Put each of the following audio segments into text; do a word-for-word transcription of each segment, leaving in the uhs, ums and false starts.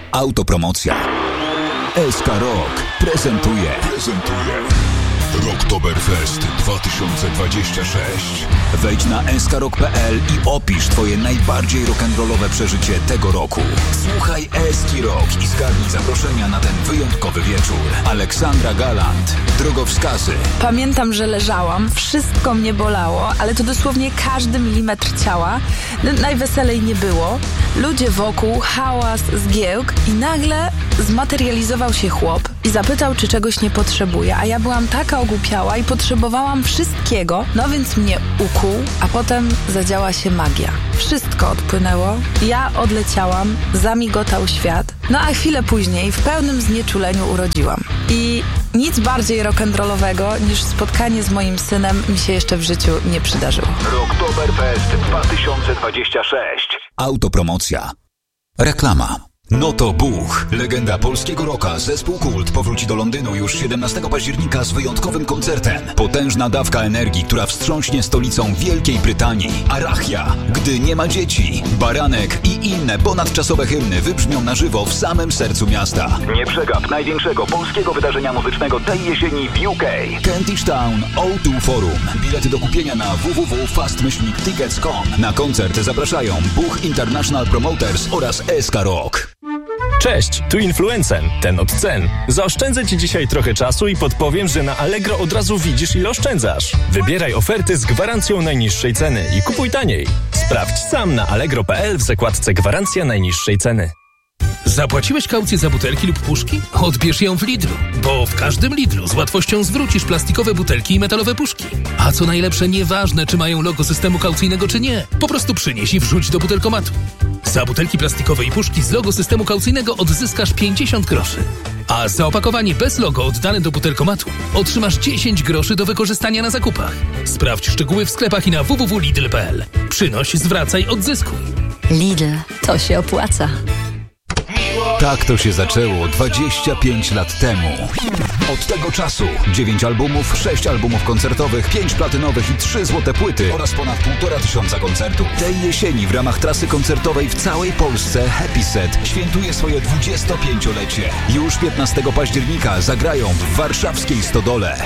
Autopromocja. S K Rock prezentuje. Prezentuje. Rocktoberfest dwa tysiące dwadzieścia sześć. Wejdź na s k rock kropka p l i opisz twoje najbardziej rock'n'rollowe przeżycie tego roku. Słuchaj Eski Rock i zgarnij zaproszenia na ten wyjątkowy wieczór. Aleksandra Galant, drogowskazy. Pamiętam, że leżałam, wszystko mnie bolało, ale to dosłownie każdy milimetr ciała. Najweselej nie było. Ludzie wokół, hałas, zgiełk i nagle zmaterializował się chłop i zapytał, czy czegoś nie potrzebuje, a ja byłam taka ogłupiała i potrzebowałam wszystkiego, no więc mnie ukuł, a potem zadziała się magia. Wszystko odpłynęło, ja odleciałam, zamigotał świat, no a chwilę później w pełnym znieczuleniu urodziłam. I nic bardziej rock'n'rollowego niż spotkanie z moim synem mi się jeszcze w życiu nie przydarzyło. Rocktoberfest dwa tysiące dwadzieścia sześć. Autopromocja. Reklama. No to Buch, legenda polskiego rocka, zespół Kult powróci do Londynu już siedemnastego października z wyjątkowym koncertem. Potężna dawka energii, która wstrząśnie stolicą Wielkiej Brytanii. Arachia, Gdy nie ma dzieci, Baranek i inne ponadczasowe hymny wybrzmią na żywo w samym sercu miasta. Nie przegap największego polskiego wydarzenia muzycznego tej jesieni w U K. Kentish Town O dwa Forum. Bilety do kupienia na w w w kropka fast tickets kropka com. Na koncert zapraszają Buch International Promoters oraz S K Rock. Cześć, tu Influencen, ten od cen. Zaoszczędzę Ci dzisiaj trochę czasu i podpowiem, że na Allegro od razu widzisz, ile oszczędzasz. Wybieraj oferty z gwarancją najniższej ceny i kupuj taniej. Sprawdź sam na allegro kropka p l w zakładce Gwarancja najniższej ceny. Zapłaciłeś kaucję za butelki lub puszki? Odbierz ją w Lidlu, bo w każdym Lidlu z łatwością zwrócisz plastikowe butelki i metalowe puszki. A co najlepsze, nieważne, czy mają logo systemu kaucyjnego, czy nie. Po prostu przynieś i wrzuć do butelkomatu. Za butelki plastikowe i puszki z logo systemu kaucyjnego odzyskasz pięćdziesiąt groszy. A za opakowanie bez logo oddane do butelkomatu otrzymasz dziesięć groszy do wykorzystania na zakupach. Sprawdź szczegóły w sklepach i na w w w kropka lidl kropka p l. Przynoś, zwracaj, odzyskuj. Lidl, to się opłaca. Tak to się zaczęło dwadzieścia pięć lat temu. Od tego czasu dziewięć albumów, sześć albumów koncertowych, pięć platynowych i trzy złote płyty oraz ponad półtora tysiąca koncertów. Tej jesieni w ramach trasy koncertowej w całej Polsce Happy Set świętuje swoje dwudziestopięciolecie. Już piętnastego października zagrają w warszawskiej Stodole.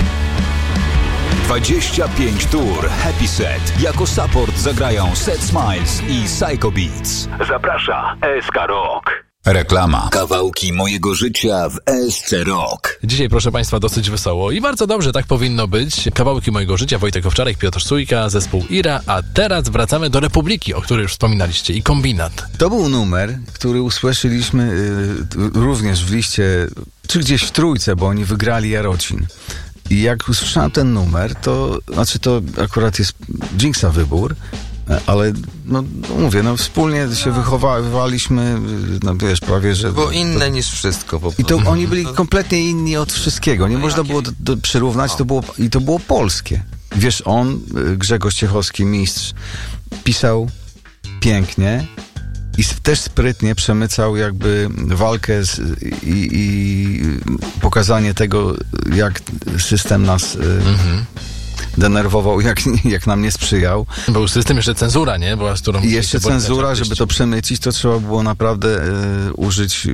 dwadzieścia pięć tour Happy Set. Jako support zagrają Set Smiles i Psycho Beats. Zaprasza S K Rock. Reklama. Kawałki mojego życia w S C Rock. Dzisiaj, proszę Państwa, dosyć wesoło i bardzo dobrze, tak powinno być. Kawałki mojego życia, Wojtek Owczarek, Piotr Sójka, zespół Ira, a teraz wracamy do Republiki, o której już wspominaliście, i Kombinat. To był numer, który usłyszeliśmy y, również w liście, czy gdzieś w Trójce, bo oni wygrali Jarocin. I jak usłyszałem ten numer, to, znaczy to akurat jest Jinxa wybór, ale no mówię, no wspólnie się wychowywaliśmy, no wiesz, prawie, że... Było inne niż wszystko po prostu. I to oni byli kompletnie inni od wszystkiego, nie można było do, do, przyrównać, to było, i to było polskie. Wiesz, on, Grzegorz Ciechowski, mistrz, pisał pięknie i też sprytnie przemycał jakby walkę z, i, i pokazanie tego, jak system nas... Mhm. denerwował, jak, jak nam nie sprzyjał. Był system, jeszcze cenzura, nie? Była, z którą I jeszcze cenzura, żeby to przemycić, to trzeba było naprawdę e, użyć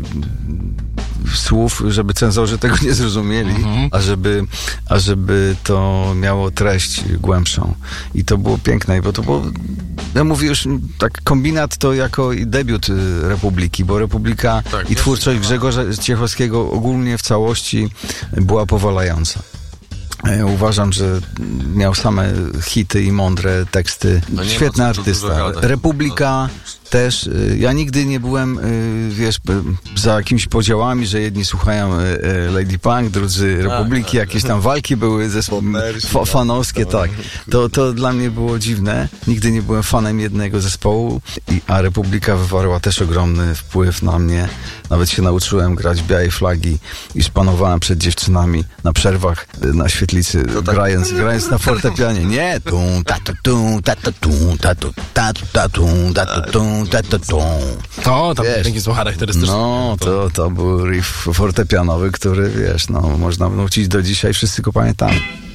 słów, żeby cenzorzy tego nie zrozumieli, mhm. a, żeby, a żeby to miało treść głębszą. I to było piękne, bo to było, ja mówię już, tak Kombinat to jako debiut Republiki, bo Republika tak, i twórczość Grzegorza Ciechowskiego ogólnie w całości była powalająca. Ja uważam, że miał same hity i mądre teksty. No świetny artysta. Republika też. Ja nigdy nie byłem, wiesz, za jakimiś podziałami, że jedni słuchają Lady Punk, drudzy Republiki, jakieś tam walki były zespoły fanowskie, tak. To, to dla mnie było dziwne. Nigdy nie byłem fanem jednego zespołu, a Republika wywarła też ogromny wpływ na mnie. Nawet się nauczyłem grać białej flagi i szpanowałem przed dziewczynami na przerwach na świetlicy, tak. grając, grając na fortepianie. Nie, tum, tatu, tum, tatu, tum, tatu, tatu, tatu, tatu, tum, tatu, tum. O, tam dźwięki są charakterystyczne. No, to, to był riff fortepianowy, który, wiesz, no, można wrócić do dzisiaj, wszyscy go pamiętamy.